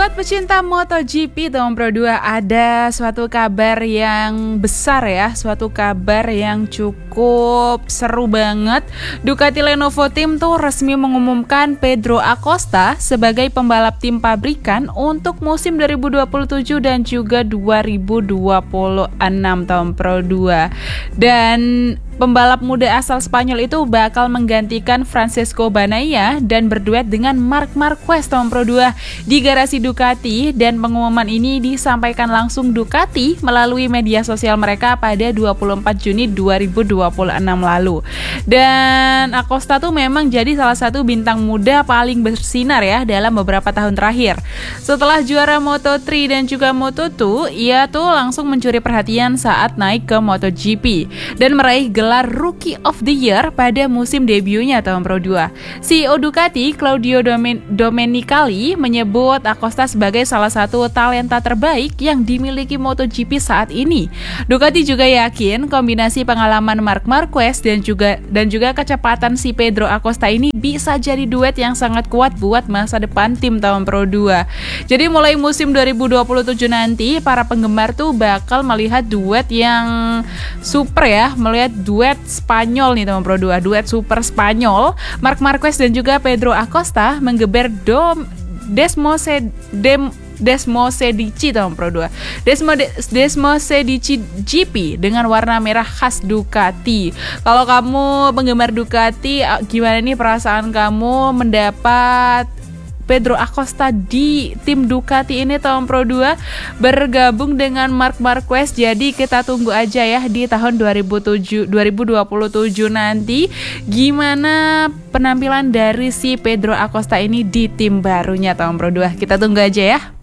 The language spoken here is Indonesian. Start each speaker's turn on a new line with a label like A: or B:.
A: Sobat pecinta MotoGP tahun Pro 2, ada suatu kabar yang besar ya, suatu kabar yang cukup seru banget. Ducati Lenovo Team tuh resmi mengumumkan Pedro Acosta sebagai pembalap tim pabrikan untuk musim 2027 dan juga 2026 tahun Pro 2. Dan pembalap muda asal Spanyol itu bakal menggantikan Francesco Bagnaia dan berduet dengan Marc Marquez tahun Pro 2 di garasi Ducati, dan pengumuman ini disampaikan langsung Ducati melalui media sosial mereka pada 24 Juni 2026 lalu. Dan Acosta tuh memang jadi salah satu bintang muda paling bersinar ya dalam beberapa tahun terakhir. Setelah juara Moto3 dan juga Moto2, ia tuh langsung mencuri perhatian saat naik ke MotoGP dan meraih gelar Rookie of the Year pada musim debutnya tahun Pro 2. CEO Ducati, Claudio Domenicali, menyebut Acosta sebagai salah satu talenta terbaik yang dimiliki MotoGP saat ini. Ducati juga yakin kombinasi pengalaman Marc Marquez dan juga kecepatan si Pedro Acosta ini bisa jadi duet yang sangat kuat buat masa depan tim tahun Pro 2. Jadi mulai musim 2027 nanti, para penggemar tuh bakal melihat duet yang super ya, melihat duet Spanyol nih tahun Pro 2, duet super Spanyol, Marc Marquez dan juga Pedro Acosta menggeber Desmosedici tahun Pro 2. Desmosedici GP dengan warna merah khas Ducati. Kalau kamu penggemar Ducati, gimana nih perasaan kamu mendapat Pedro Acosta di tim Ducati ini tahun Pro 2 bergabung dengan Marc Marquez? Jadi kita tunggu aja ya di tahun 2027 nanti gimana penampilan dari si Pedro Acosta ini di tim barunya tahun Pro 2. Kita tunggu aja ya.